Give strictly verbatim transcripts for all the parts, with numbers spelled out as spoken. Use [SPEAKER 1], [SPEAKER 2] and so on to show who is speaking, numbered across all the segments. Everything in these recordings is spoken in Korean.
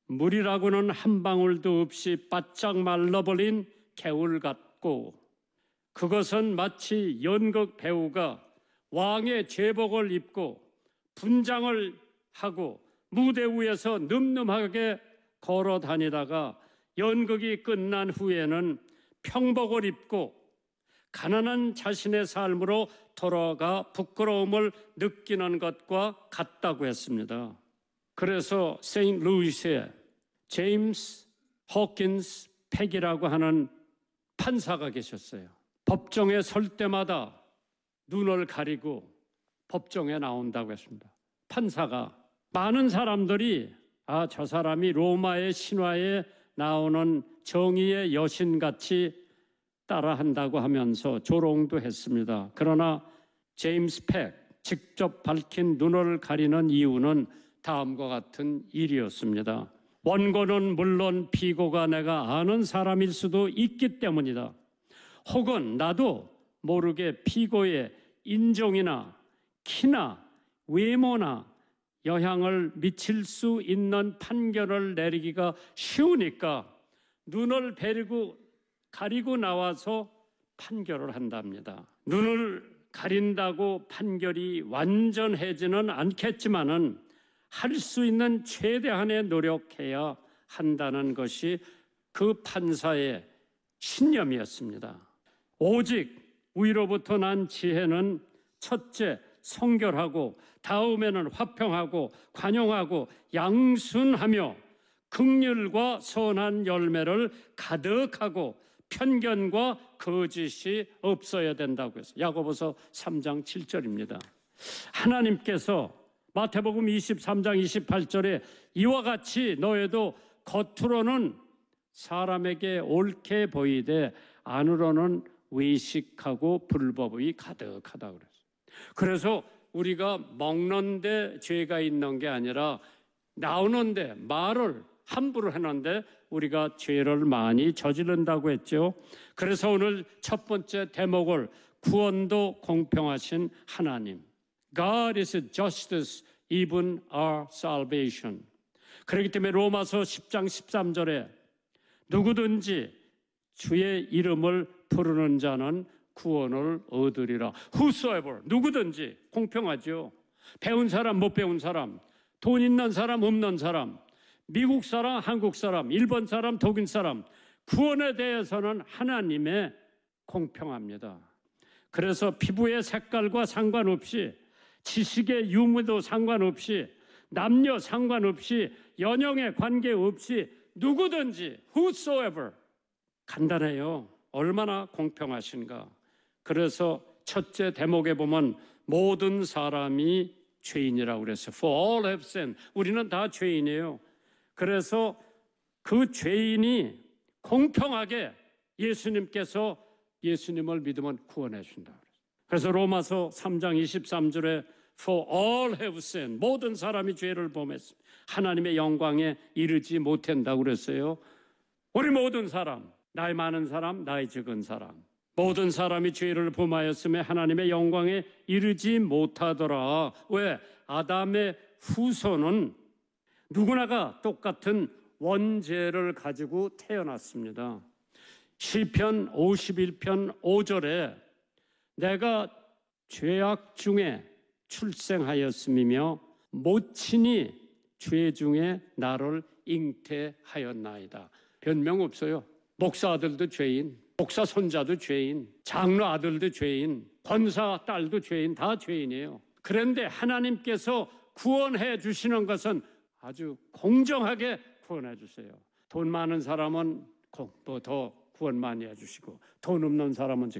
[SPEAKER 1] 물이라고는 한 방울도 없이 바짝 말라버린 개울 같고, 그것은 마치 연극 배우가 왕의 제복을 입고 분장을 하고 무대 위에서 늠름하게 걸어 다니다가 연극이 끝난 후에는 평복을 입고 가난한 자신의 삶으로 돌아가 부끄러움을 느끼는 것과 같다고 했습니다. 그래서 세인트루이스에 제임스 호킨스 팩이라고 하는 판사가 계셨어요. 법정에 설 때마다 눈을 가리고 법정에 나온다고 했습니다. 판사가. 많은 사람들이 아, 저 사람이 로마의 신화에 나오는 정의의 여신같이 따라한다고 하면서 조롱도 했습니다. 그러나 제임스 팩, 직접 밝힌 눈을 가리는 이유는 다음과 같은 일이었습니다. 원고는 물론 피고가 내가 아는 사람일 수도 있기 때문이다. 혹은 나도 모르게 피고의 인종이나 키나 외모나 영향을 미칠 수 있는 판결을 내리기가 쉬우니까 눈을 베리고 가리고 나와서 판결을 한답니다. 눈을 가린다고 판결이 완전해지는 않겠지만은 할 수 있는 최대한의 노력해야 한다는 것이 그 판사의 신념이었습니다. 오직 위로부터 난 지혜는 첫째, 성결하고 다음에는 화평하고 관용하고 양순하며 긍휼과 선한 열매를 가득하고 편견과 거짓이 없어야 된다고 했어요. 야고보서 삼 장 칠 절입니다. 하나님께서 마태복음 이십삼 장 이십팔 절에 이와 같이 너희도 겉으로는 사람에게 옳게 보이되 안으로는 외식하고 불법이 가득하다고 그랬어요. 그래서 우리가 먹는데 죄가 있는 게 아니라 나오는데 말을 함부로 하는데 우리가 죄를 많이 저지른다고 했죠. 그래서 오늘 첫 번째 대목을 구원도 공평하신 하나님. God is justice, even our salvation. 그렇기 때문에 로마서 십 장 십삼 절에 누구든지 주의 이름을 부르는 자는 구원을 얻으리라. Whosoever, 누구든지 공평하죠. 배운 사람, 못 배운 사람, 돈 있는 사람, 없는 사람, 미국 사람, 한국 사람, 일본 사람, 독일 사람, 구원에 대해서는 하나님의 공평합니다. 그래서 피부의 색깔과 상관없이 지식의 유무도 상관없이 남녀 상관없이 연령에 관계없이 누구든지 whosoever 간단해요. 얼마나 공평하신가. 그래서 첫째 대목에 보면 모든 사람이 죄인이라고 그랬어요. For all have sinned. 우리는 다 죄인이에요. 그래서 그 죄인이 공평하게 예수님께서 예수님을 믿으면 구원해 준다. 그래서 로마서 삼 장 이십삼 절에 For all have sinned. 모든 사람이 죄를 범했습니다. 하나님의 영광에 이르지 못한다고 그랬어요. 우리 모든 사람, 나이 많은 사람, 나이 적은 사람, 모든 사람이 죄를 범하였으며 하나님의 영광에 이르지 못하더라. 왜? 아담의 후손은 누구나가 똑같은 원죄를 가지고 태어났습니다. 시편 오십일 편 오 절에 내가 죄악 중에 출생하였음이며 모친이 죄 중에 나를 잉태하였나이다. 변명 없어요. 목사 아들도 죄인, 목사 손자도 죄인, 장로 아들도 죄인, 권사 딸도 죄인, 다 죄인이에요. 그런데 하나님께서 구원해 주시는 것은 아주 공정하게 구원해 주세요. 돈 많은 사람은 뭐 더 구원 많이 해주시고 돈 없는 사람은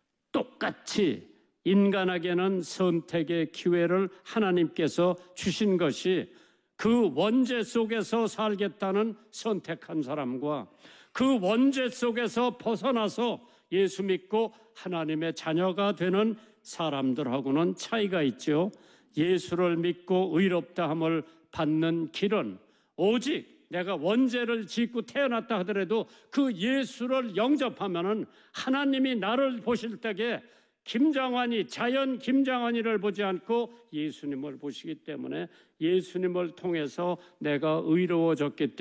[SPEAKER 1] 똑같이 인간에게는 선택의 기회를 하나님께서 주신 것이 그 원죄 속에서 살겠다는 선택한 사람과 그 원죄 속에서 벗어나서 예수 믿고 하나님의 자녀가 되는 사람들하고는 차이가 있죠. 예수를 믿고 의롭다함을 받는 길은 오직 내가 원죄를 짓고 태어났다 하더라도 그 예수를 영접하면은 하나님이 나를 보실 때에 김장환이 자연 김장환이를 보지 않고 예수님을 보시기 때문에 예수님을 통해서 내가 의로워졌기 때문에